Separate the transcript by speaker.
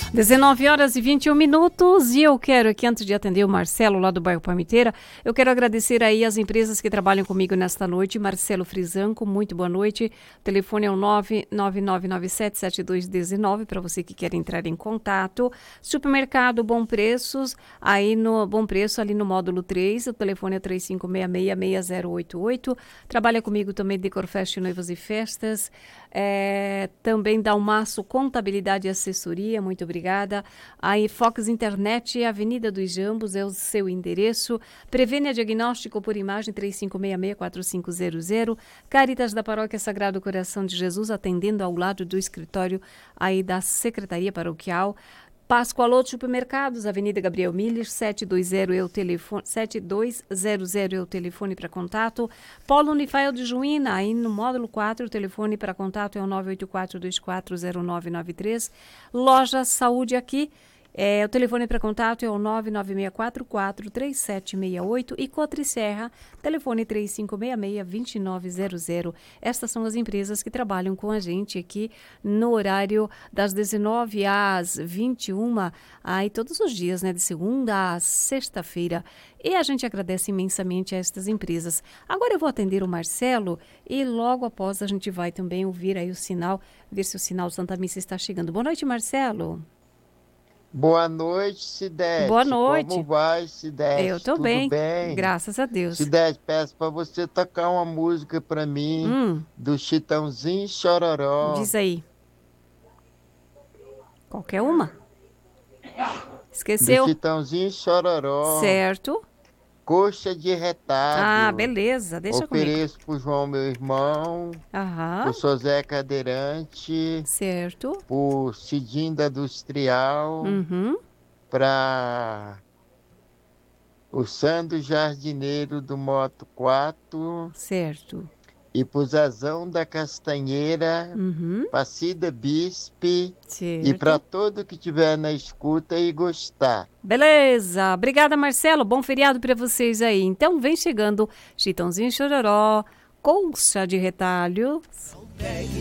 Speaker 1: 19 horas e 21 minutos e eu quero aqui, antes de atender o Marcelo lá do bairro Palmiteira, eu quero agradecer aí as empresas que trabalham comigo nesta noite. Marcelo Frisanco, muito boa noite. O telefone é o 999977219 para você que quer entrar em contato. Supermercado Bom Preços, aí no Bom Preço, ali no módulo 3, o telefone é 3566-6088. Trabalha comigo também Decorfest Noivas e Festas, também Dalmaço Contabilidade e Assessoria, muito obrigada. Aí Fox Internet, Avenida dos Jambos, é o seu endereço. Prevênia Diagnóstico por Imagem, 3566-4500. Caritas da Paróquia Sagrado Coração de Jesus, atendendo ao lado do escritório aí da Secretaria Paroquial. Pascoaloto Supermercados, Avenida Gabriel Miller, 720 é o telefone, 7200 é o telefone para contato. Polo Unifael de Juína, aí no módulo 4, o telefone para contato é o 984-240993. Loja Saúde aqui, o telefone para contato é o 99644-3768 e Cotri Serra, telefone 3566-2900. Estas são as empresas que trabalham com a gente aqui no horário das 19 às 21, aí todos os dias, né, de segunda a sexta-feira. E a gente agradece imensamente a estas empresas. Agora eu vou atender o Marcelo e logo após a gente vai também ouvir aí o sinal, ver se o sinal Santa Missa está chegando. Boa noite, Marcelo.
Speaker 2: Boa noite, Cidete.
Speaker 1: Boa noite.
Speaker 2: Como vai, Cidete?
Speaker 1: Eu tô
Speaker 2: Tudo
Speaker 1: bem,
Speaker 2: bem?
Speaker 1: graças a Deus.
Speaker 2: Cidete, peço para você tocar uma música para mim do Chitãozinho e Chororó.
Speaker 1: Diz aí. Qualquer uma? Esqueceu?
Speaker 2: Do Chitãozinho e Chororó.
Speaker 1: Certo.
Speaker 2: Coxa de retalho.
Speaker 1: Ah, beleza, deixa comigo.
Speaker 2: Ofereço pro João, meu irmão.
Speaker 1: Aham.
Speaker 2: Pro Sozé Cadeirante.
Speaker 1: Certo.
Speaker 2: Pro Cidinho da Industrial. Pra o Sandro Jardineiro do Moto 4.
Speaker 1: Certo.
Speaker 2: E pro Zazão da Castanheira. Pra Cida Bispe.
Speaker 1: Certo.
Speaker 2: E pra todo que estiver na escuta e gostar.
Speaker 1: Beleza. Obrigada, Marcelo. Bom feriado para vocês aí. Então, vem chegando Chitãozinho e Chororó, Colcha de Retalho.